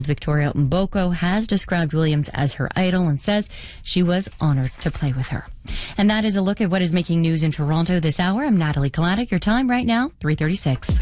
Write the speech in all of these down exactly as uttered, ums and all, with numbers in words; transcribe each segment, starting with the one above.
Victoria Mboko has described Williams as her idol and says she was honored to play with her. And that is a look at what is making news in Toronto this hour. I'm Natalie Kalanick. Your time right now, three thirty-six.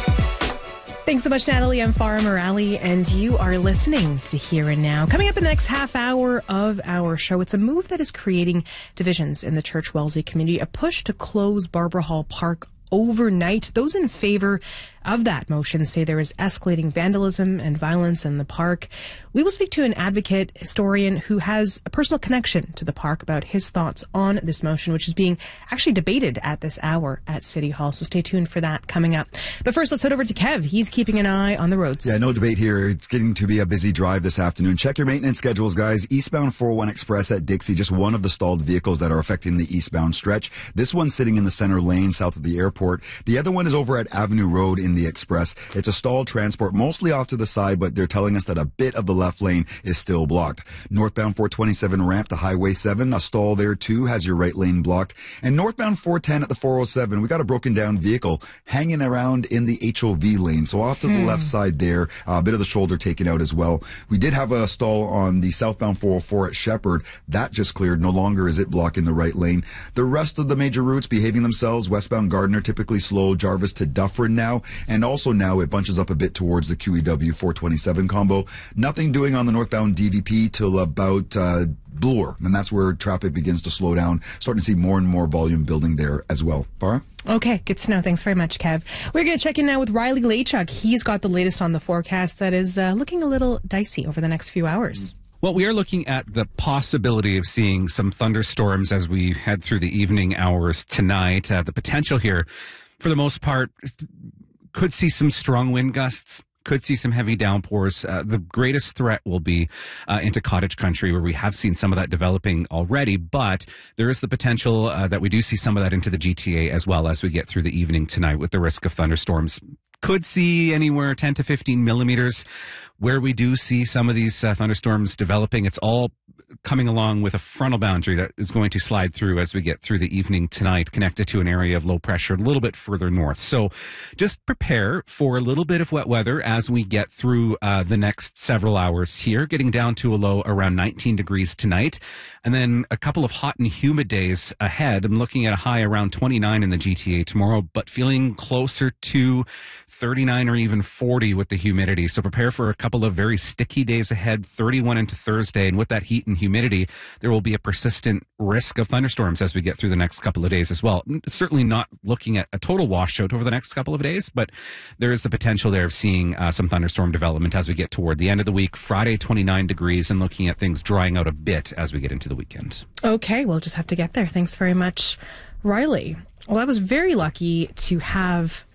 Thanks so much, Natalie. I'm Farah Morali, and you are listening to Here and Now. Coming up in the next half hour of our show, it's a move that is creating divisions in the Church Wellesley community, a push to close Barbara Hall Park overnight. Those in favor of that motion say there is escalating vandalism and violence in the park. We will speak to an advocate historian who has a personal connection to the park about his thoughts on this motion, which is being actually debated at this hour at City Hall. So stay tuned for that coming up. But first, let's head over to Kev. He's keeping an eye on the roads. Yeah, no debate here. It's getting to be a busy drive this afternoon. Check your maintenance schedules, guys. Eastbound four oh one Express at Dixie, just one of the stalled vehicles that are affecting the eastbound stretch. This one's sitting in the center lane south of the airport. The other one is over at Avenue Road in the Express. It's a stalled transport, mostly off to the side, but they're telling us that a bit of the left lane is still blocked. Northbound four twenty-seven ramp to Highway seven, a stall there too, has your right lane blocked. And northbound four ten at the four oh seven, we got a broken down vehicle hanging around in the H O V lane. So off to the hmm. left side there, a bit of the shoulder taken out as well. We did have a stall on the southbound four oh four at Shepherd. That just cleared. No longer is it blocking the right lane. The rest of the major routes behaving themselves. Westbound Gardner typically slow, Jarvis to Dufferin now, and also now it bunches up a bit towards the Q E W four twenty-seven combo. Nothing doing on the northbound D V P till about uh, Bloor, and that's where traffic begins to slow down. Starting to see more and more volume building there as well. Farah? Okay, good to know. Thanks very much, Kev. We're going to check in now with Riley Lachuk. He's got the latest on the forecast that is uh, looking a little dicey over the next few hours. Well, we are looking at the possibility of seeing some thunderstorms as we head through the evening hours tonight. Uh, the potential here, for the most part, could see some strong wind gusts. Could see some heavy downpours. Uh, the greatest threat will be uh, into cottage country, where we have seen some of that developing already, but there is the potential uh, that we do see some of that into the G T A as well as we get through the evening tonight with the risk of thunderstorms. Could see anywhere ten to fifteen millimeters. Where we do see some of these uh, thunderstorms developing, it's all coming along with a frontal boundary that is going to slide through as we get through the evening tonight, connected to an area of low pressure a little bit further north. So just prepare for a little bit of wet weather as we get through uh, the next several hours here, getting down to a low around nineteen degrees tonight. And then a couple of hot and humid days ahead. I'm looking at a high around twenty-nine in the G T A tomorrow, but feeling closer to thirty-nine or even forty with the humidity. So prepare for a couple of very sticky days ahead, thirty-one into Thursday. And with that heat and humidity, there will be a persistent risk of thunderstorms as we get through the next couple of days as well. Certainly not looking at a total washout over the next couple of days, but there is the potential there of seeing uh, some thunderstorm development as we get toward the end of the week. Friday, twenty-nine degrees, and looking at things drying out a bit as we get into the weekend. Okay, we'll just have to get there. Thanks very much, Riley. Well, I was very lucky to have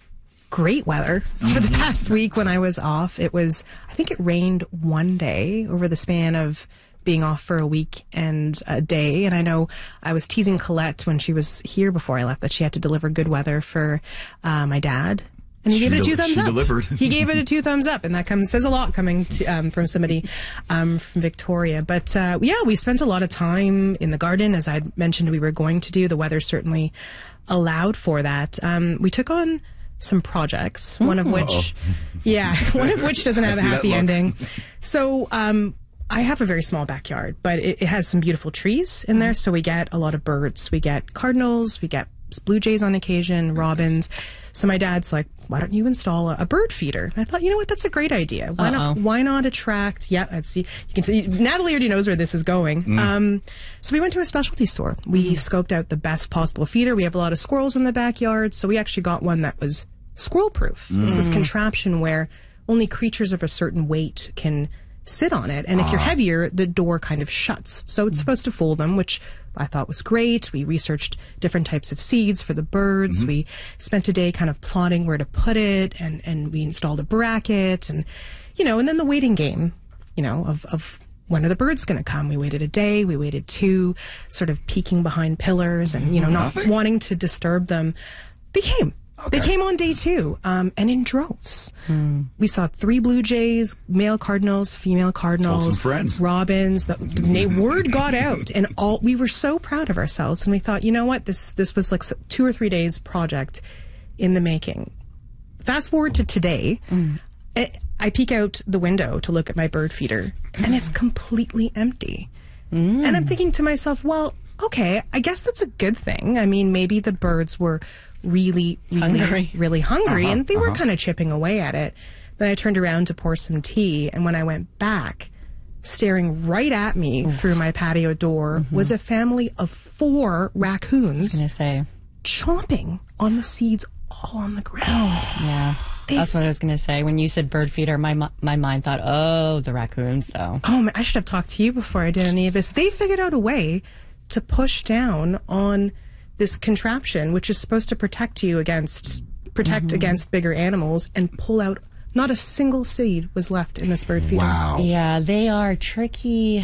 great weather for the past week when I was off. It was, I think it rained one day over the span of being off for a week and a day. And I know I was teasing Colette when she was here before I left that she had to deliver good weather for uh, my dad. And he she gave it a two del- thumbs she up. Delivered. He gave it a two thumbs up, and that comes says a lot coming to, um, from somebody um, from Victoria. But uh, yeah, we spent a lot of time in the garden, as I mentioned we were going to do. The weather certainly allowed for that. Um, we took on some projects, one of which, Uh-oh. yeah, one of which doesn't have a happy ending. So um, I have a very small backyard, but it, it has some beautiful trees in there. So we get a lot of birds. We get cardinals. We get blue jays on occasion, robins. So my dad's like, why don't you install a, a bird feeder? And I thought, you know what, that's a great idea. Why Uh-oh. not? Why not attract? Yeah, let's see. You can see Natalie already knows where this is going. Mm. Um, so we went to a specialty store. We mm. scoped out the best possible feeder. We have a lot of squirrels in the backyard, so we actually got one that was squirrel proof. Mm. It's this contraption where only creatures of a certain weight can sit on it, and if you're heavier, the door kind of shuts. So it's mm. supposed to fool them, which I thought was great. We researched different types of seeds for the birds. Mm-hmm. We spent a day kind of plotting where to put it, and, and we installed a bracket, and, you know, and then the waiting game, you know, of, of when are the birds going to come? We waited a day, we waited two, sort of peeking behind pillars and, you know, not Nothing. wanting to disturb them. They came. Okay. They came on day two, um, and in droves. Hmm. We saw three blue jays, male cardinals, female cardinals, Told some friends. robins. The, the word got out, and all we were so proud of ourselves. And we thought, you know what, this this was like two or three days project in the making. Fast forward to today. Mm. It, I peek out the window to look at my bird feeder, and it's completely empty. Mm. And I'm thinking to myself, well, okay, I guess that's a good thing. I mean, maybe the birds were really, really, hungry. really hungry, uh-huh, and they uh-huh. were kind of chipping away at it. Then I turned around to pour some tea, and when I went back, staring right at me Oof. through my patio door mm-hmm. was a family of four raccoons. I was gonna say. Chomping on the seeds all on the ground. Yeah. They, That's what I was going to say. When you said bird feeder, my my mind thought, oh, the raccoons, though. Oh, man, I should have talked to you before I did any of this. They figured out a way to push down on this contraption, which is supposed to protect you against, protect mm-hmm. against bigger animals, and pull out. Not a single seed was left in this bird feeder. Wow. Yeah, they are tricky.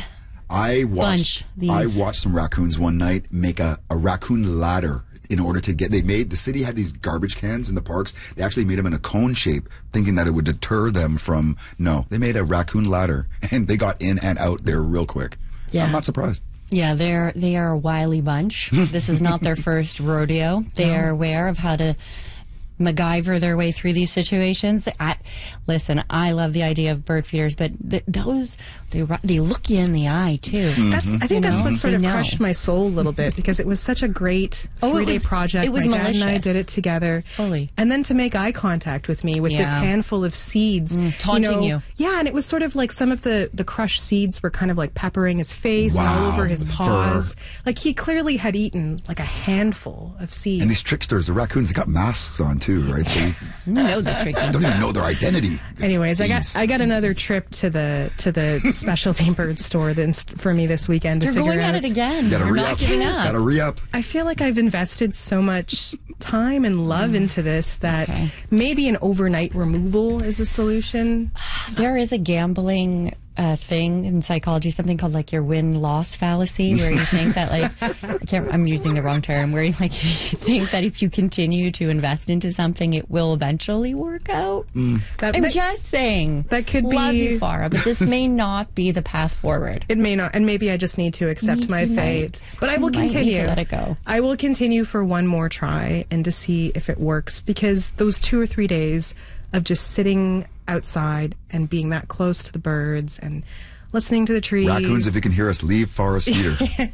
I watched. Bunch, I watched some raccoons one night make a, a raccoon ladder. In order to get, they made, the city had these garbage cans in the parks. They actually made them in a cone shape, thinking that it would deter them from, no, they made a raccoon ladder, and they got in and out there real quick. Yeah. I'm not surprised. Yeah, they're, they are a wily bunch. This is not their first rodeo. They no. are aware of how to MacGyver their way through these situations. I, listen, I love the idea of bird feeders, but th- those, they they look you in the eye, too. Mm-hmm. That's I think you that's know? what sort they of know. crushed my soul a little bit, because it was such a great oh, three-day was, project. It was my malicious. dad and I did it together. Fully. And then to make eye contact with me with yeah. this handful of seeds. Mm, taunting you, know, you. Yeah, and it was sort of like some of the, the crushed seeds were kind of like peppering his face wow. and all over his paws. Fur. Like he clearly had eaten like a handful of seeds. And these tricksters, the raccoons, they got masks on too, right? So you know the trick. They don't even know their identity. Anyways, I got I got another trip to the to the specialty bird store then for me this weekend to You're figure going out. at it again. Gotta You're re-up. not giving up. Gotta re-up. I feel like I've invested so much time and love mm. into this that okay. maybe an overnight removal is a solution. There is a gambling uh, thing in psychology, something called like your win-loss fallacy, where you think that like I can't, I'm using the wrong term, where you like you think that if you continue to invest into something, it will eventually work out. Mm. That, I'm that, just saying. That could love be. you, Farah, but this may not be the path forward. It may not, and maybe I just need to accept you my might, fate. But I will continue. Let it go. I will continue for one more try and to see if it works, because those two or three days of just sitting outside and being that close to the birds and listening to the trees. Raccoons, if you can hear us, leave Forest Feeder.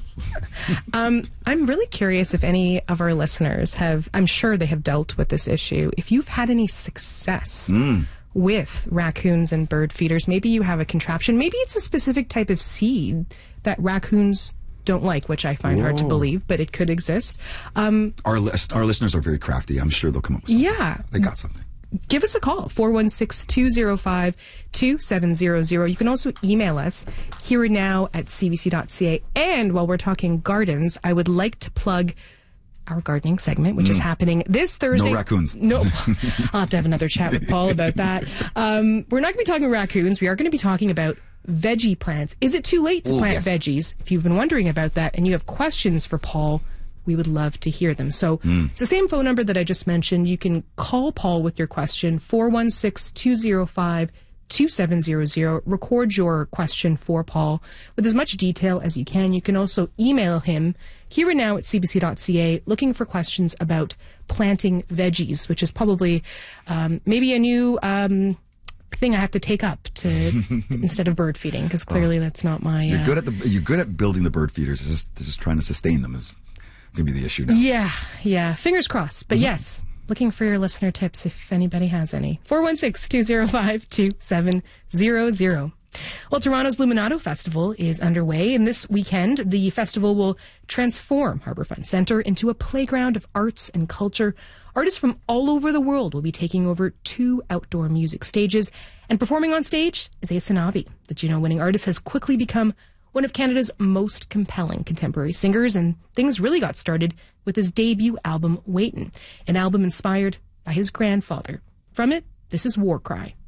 um, I'm really curious if any of our listeners have, I'm sure they have dealt with this issue, if you've had any success mm. with raccoons and bird feeders. Maybe you have a contraption. Maybe it's a specific type of seed that raccoons don't like, which I find Whoa. hard to believe, but it could exist. Um, our, list, our listeners are very crafty. I'm sure they'll come up with something. Yeah. They got something. Give us a call, four one six, two zero five, two seven zero zero. You can also email us here and now at c b c dot c a. And while we're talking gardens, I would like to plug our gardening segment, which mm. is happening this Thursday. No raccoons. No. I'll have to have another chat with Paul about that. Um, we're not going to be talking raccoons. We are going to be talking about veggie plants. Is it too late to Ooh, plant yes. veggies? If you've been wondering about that and you have questions for Paul, we would love to hear them. So mm. it's the same phone number that I just mentioned. You can call Paul with your question, four one six, two zero five, two seven zero zero. Record your question for Paul with as much detail as you can. You can also email him here and now at c b c dot c a looking for questions about planting veggies, which is probably um, maybe a new um, thing I have to take up to instead of bird feeding, because clearly oh. that's not my... Uh, you're good at the you're good at building the bird feeders. It's just, it's just trying to sustain them is going to be the issue now. Yeah, yeah. Fingers crossed. But mm-hmm. yes, looking for your listener tips if anybody has any. four one six, two zero five, two seven zero zero. Well, Toronto's Luminato Festival is underway, and this weekend the festival will transform Harbourfront Centre into a playground of arts and culture. Artists from all over the world will be taking over two outdoor music stages, and performing on stage is Ace Sanavi. The Juno-winning artist has quickly become one of Canada's most compelling contemporary singers, and things really got started with his debut album, Waitin', an album inspired by his grandfather. From it, this is War Cry.